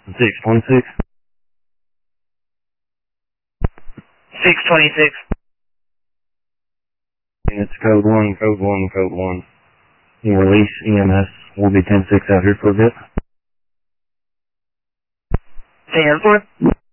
626. 626. It's code 1, code 1, code 1. You release EMS. We'll be 10-6 out here for a bit. 10-4.